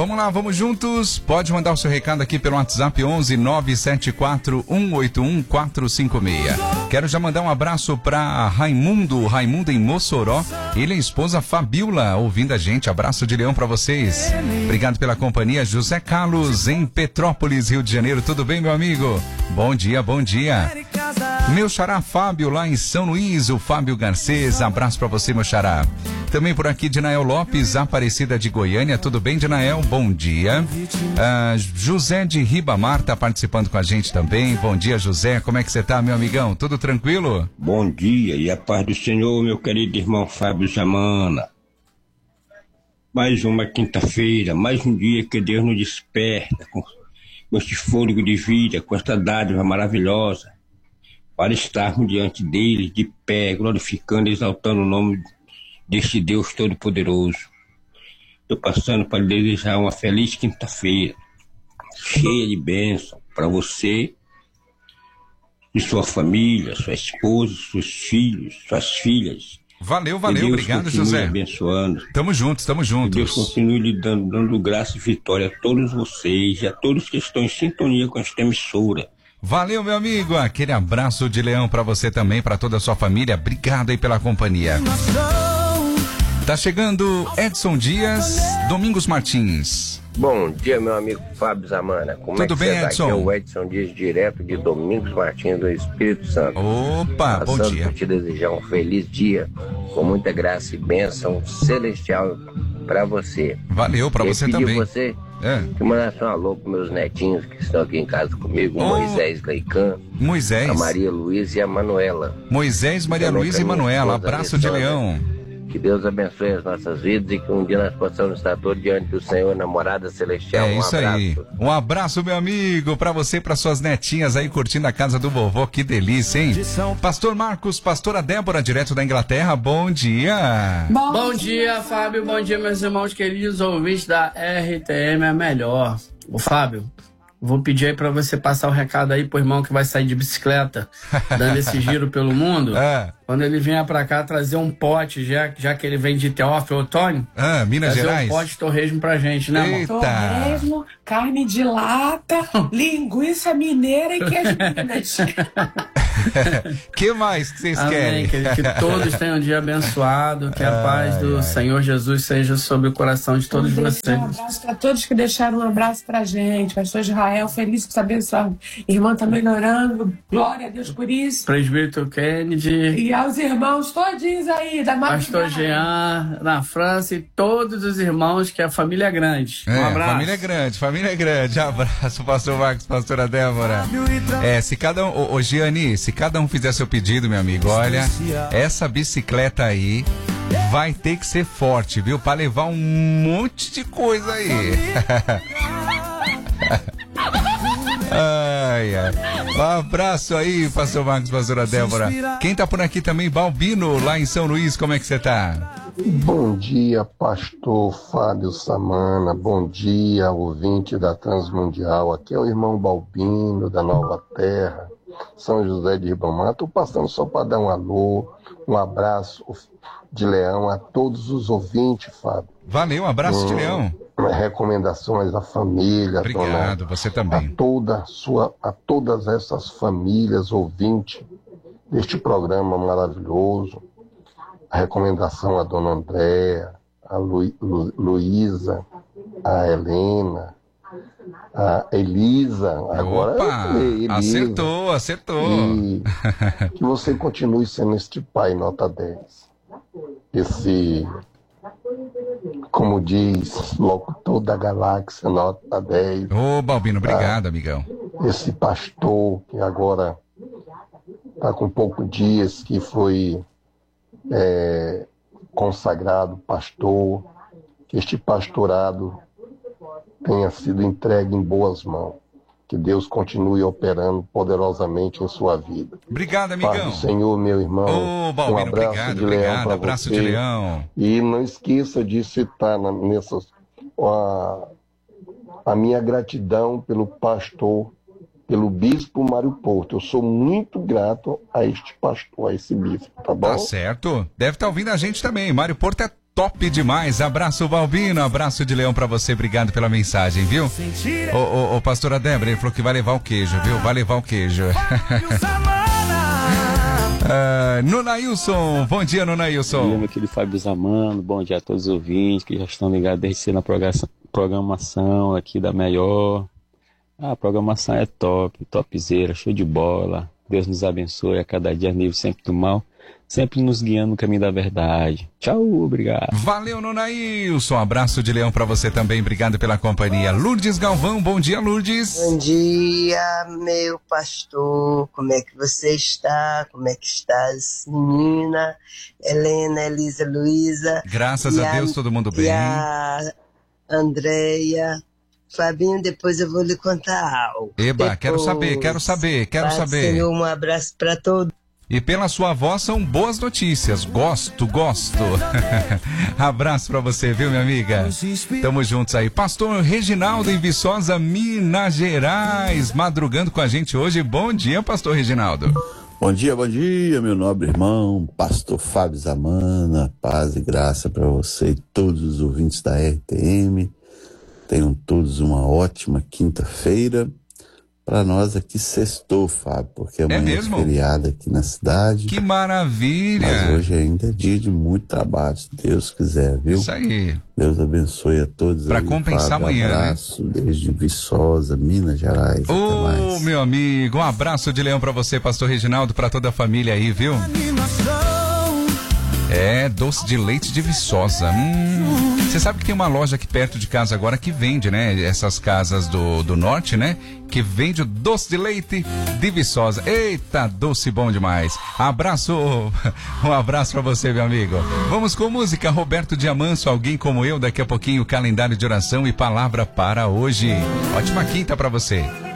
Vamos lá, vamos juntos. Pode mandar o seu recado aqui pelo WhatsApp 11 974 181 456. Quero já mandar um abraço para Raimundo em Mossoró. Ele e a esposa Fabiola ouvindo a gente. Abraço de leão para vocês. Obrigado pela companhia. José Carlos em Petrópolis, Rio de Janeiro. Tudo bem, meu amigo? Bom dia, bom dia. Meu xará Fábio lá em São Luís, o Fábio Garcês. Abraço para você, meu xará. Também por aqui, Dinael Lopes, Aparecida de Goiânia. Tudo bem, Dinael? Bom dia. José de Ribamar tá participando com a gente também. Bom dia, José. Como é que você tá, meu amigão? Tudo tranquilo? Bom dia e a paz do Senhor, meu querido irmão Fábio Samana. Mais uma quinta-feira, mais um dia que Deus nos desperta com este fôlego de vida, com esta dádiva maravilhosa, para estarmos diante dele, de pé, glorificando e exaltando o nome deste Deus Todo-Poderoso. Estou passando para lhe desejar uma feliz quinta-feira, cheia de bênção para você e sua família, sua esposa, seus filhos, suas filhas. Valeu, obrigado, José. Abençoando. Tamo juntos. Que Deus continue lhe dando graça e vitória a todos vocês e a todos que estão em sintonia com esta emissora. Valeu, meu amigo. Aquele abraço de leão pra você também, pra toda a sua família. Obrigado aí pela companhia. Tá chegando Edson Dias, Domingos Martins. Bom dia, meu amigo Fábio Zamana. Tudo bem, Edson? Aqui é o Edson Dias, direto de Domingos Martins, do Espírito Santo. Opa, bom dia. Para te desejar um feliz dia, com muita graça e bênção celestial para você. Valeu, para você também. Você que mandasse um alô para meus netinhos que estão aqui em casa comigo, Moisés Leican, a Maria Luísa e a Manuela. Moisés, Maria Luísa e Manuela, abraço de leão. Que Deus abençoe as nossas vidas e que um dia nós possamos estar todos diante do Senhor, namorada celestial. É isso aí. Um abraço, meu amigo, pra você e pra suas netinhas aí curtindo a casa do vovô. Que delícia, hein? Pastor Marcos, pastora Débora, direto da Inglaterra. Bom dia. Bom dia, Fábio. Bom dia, meus irmãos queridos ouvintes da RTM, a melhor. Ô, Fábio, vou pedir aí pra você passar o recado aí pro irmão que vai sair de bicicleta, dando esse giro pelo mundo. Quando ele vier pra cá, trazer um pote, já que ele vem de Teófilo Otônio. Minas Gerais. Trazer um pote de torresmo pra gente, né, irmão? Torresmo, carne de lata, linguiça mineira e queijo Minas. Que mais que vocês querem? Que todos tenham um dia abençoado, que a paz do Senhor Jesus seja sobre o coração de todos vocês. Um abraço para todos que deixaram um abraço pra gente. Pastor Israel, feliz com saber sua irmã tá melhorando. Glória a Deus por isso. Presbítero Kennedy. E aos irmãos todinhos aí da Pastor Jean, na França, e todos os irmãos, que a família é grande. Um abraço. Família é grande. Abraço, pastor Marcos, pastora Débora. Se cada um, Gianni, se cada um fizer seu pedido, meu amigo, olha, essa bicicleta aí vai ter que ser forte, viu? Pra levar um monte de coisa aí. Um abraço aí, pastor Marcos, pastora Débora. Quem tá por aqui também, Balbino, lá em São Luís, como é que você tá? Bom dia, pastor Fábio Samana. Bom dia, ouvinte da Transmundial. Aqui é o irmão Balbino, da Nova Terra, São José de Ribamar. Estou passando só para dar um alô, um abraço de leão a todos os ouvintes, Fábio. Valeu, um abraço de leão. Recomendações à família. Obrigado, dona, você também. A todas essas famílias ouvintes deste programa maravilhoso. A recomendação à dona Andréa, a Luísa, a Helena, a Elisa. Agora Elisa. Acertou. E que você continue sendo este pai nota 10. Esse, como diz, locutor da galáxia, nota 10. Ô, Balbino, obrigado, amigão. Esse pastor que agora está com poucos dias, que foi consagrado pastor, que este pastorado tenha sido entregue em boas mãos. Que Deus continue operando poderosamente em sua vida. Obrigado, amigão. Paz do Senhor, meu irmão. Ô, Balbino, um abraço de leão para abraço você. de leão. E não esqueça de citar a minha gratidão pelo pastor, pelo bispo Mário Porto. Eu sou muito grato a este pastor, a esse bispo, tá bom? Tá certo. Deve estar ouvindo a gente também. Mário Porto é top demais. Abraço, Balbino, abraço de leão pra você, obrigado pela mensagem, viu? Ô, pastora Débora, ele falou que vai levar o queijo, viu? Vai levar o queijo. Nunailson, bom dia, Nunailson. Bom dia, meu querido Fábio Zamano, bom dia a todos os ouvintes que já estão ligados desde cedo na programação aqui da Melhor. A programação é top, topzera, show de bola. Deus nos abençoe a cada dia, livre sempre do mal, sempre nos guiando no caminho da verdade. Tchau, obrigado. Valeu, Nunailson. Abraço de leão pra você também, obrigado pela companhia. Lourdes Galvão, bom dia, Lourdes. Bom dia, meu pastor. Como é que você está? Como é que estás, menina? Helena, Elisa, Luísa. Graças a Deus, todo mundo bem. E a Andréia. Fabinho, depois eu vou lhe contar algo. Eba, depois, quero saber. Senhor, um abraço para todos. E pela sua voz são boas notícias. Gosto. Abraço pra você, viu, minha amiga? Tamo juntos aí. Pastor Reginaldo em Viçosa, Minas Gerais, madrugando com a gente hoje. Bom dia, pastor Reginaldo. Bom dia, meu nobre irmão, pastor Fábio Zamana. Paz e graça para você e todos os ouvintes da RTM. Tenham todos uma ótima quinta-feira. Para nós aqui sextou, Fábio, porque amanhã é feriado aqui na cidade. Que maravilha! Mas hoje ainda é dia de muito trabalho, se Deus quiser, viu? Isso aí. Deus abençoe a todos. Para compensar Fábio, amanhã, abraço, né? Desde Viçosa, Minas Gerais. Ô, meu amigo, um abraço de leão para você, pastor Reginaldo, para toda a família aí, viu? É, doce de leite de Viçosa. Você sabe que tem uma loja aqui perto de casa agora que vende, né? Essas casas do norte, né? Que vende o doce de leite de Viçosa. Eita, doce bom demais. Um abraço pra você, meu amigo. Vamos com música. Roberto Diamanso, Alguém Como Eu. Daqui a pouquinho, calendário de oração e palavra para hoje. Ótima quinta pra você.